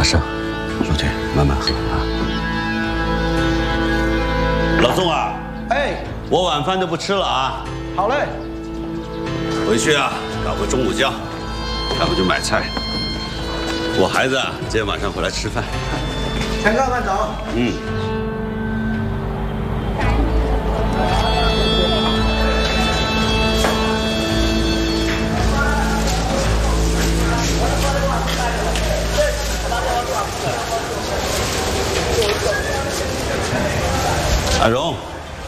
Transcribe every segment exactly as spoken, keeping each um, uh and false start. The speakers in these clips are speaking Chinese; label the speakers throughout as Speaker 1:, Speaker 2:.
Speaker 1: 声，书记慢慢喝啊。老宋啊，
Speaker 2: 哎，
Speaker 1: 我晚饭就不吃了啊。
Speaker 2: 好嘞。
Speaker 1: 回去啊，搞个中午觉，然后就买菜。我孩子啊，今天晚上回来吃饭。
Speaker 2: 强哥慢走。
Speaker 1: 嗯。阿荣，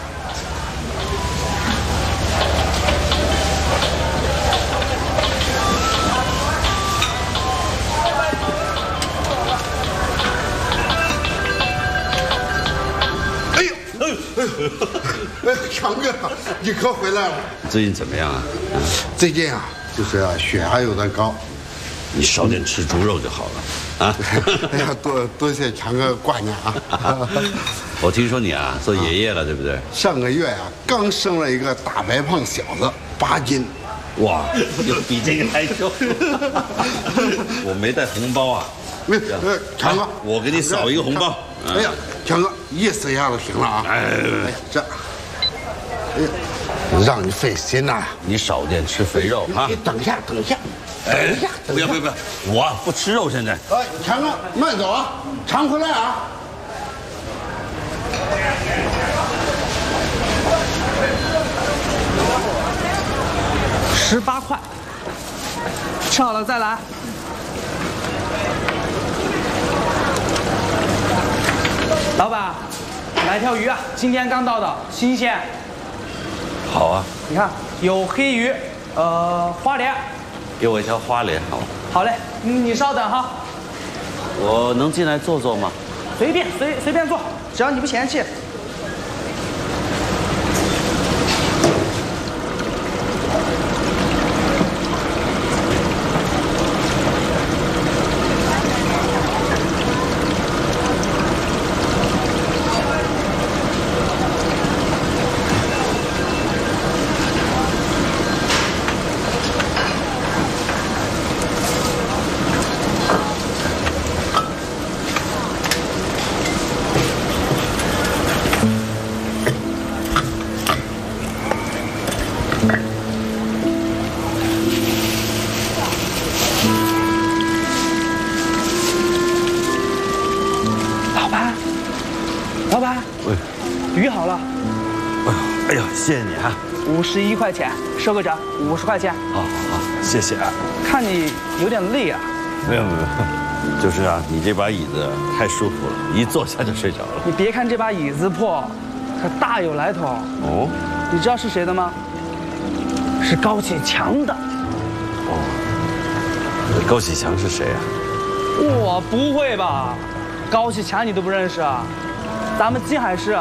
Speaker 3: 哎呦，哎呦，哎呦，哎，强哥，你可回来了。
Speaker 1: 最近怎么样啊？啊，
Speaker 3: 最近啊，就是血压有点高。
Speaker 1: 你少点吃猪肉就好了，啊！
Speaker 3: 哎呀，多多谢强哥挂念啊！
Speaker 1: 我听说你啊做爷爷了，对不对？
Speaker 3: 上个月啊，刚生了一个大白胖小子，八斤。
Speaker 1: 哇，有比这个还重！我没带红包啊。
Speaker 3: 没，呃，强哥，
Speaker 1: 我给你扫一个红包。
Speaker 3: 哎呀，强哥，意思一下就行了啊！
Speaker 1: 哎，
Speaker 3: 这，哎呀，让你费心呐！
Speaker 1: 你少点吃肥肉啊！
Speaker 3: 你等一下，等一下。
Speaker 1: 哎，不要不要不要，我不吃肉现在。
Speaker 3: 哎，强哥，慢走啊，常回来啊。
Speaker 2: 十八块，吃好了再来。老板，来条鱼啊，今天刚到的，新鲜。
Speaker 1: 好啊，
Speaker 2: 你看有黑鱼，呃，花鲢。
Speaker 1: 给我一条花鲢，好。
Speaker 2: 好嘞，你稍等哈。
Speaker 1: 我能进来坐坐吗？
Speaker 2: 随便随随便坐，只要你不嫌弃。老板，喂，鱼好了。
Speaker 1: 哎呦，哎呦，谢谢你啊！
Speaker 2: 五十一块钱，收个整，五十块钱。
Speaker 1: 好，好，谢谢啊。
Speaker 2: 看你有点累啊。
Speaker 1: 没有没有，就是啊，你这把椅子太舒服了，一坐下就睡着了。
Speaker 2: 你别看这把椅子破，可大有来头。
Speaker 1: 哦，
Speaker 2: 你知道是谁的吗？是高启强的。
Speaker 1: 哦，高启强是谁啊？
Speaker 2: 我不会吧？高启强你都不认识啊？咱们金海市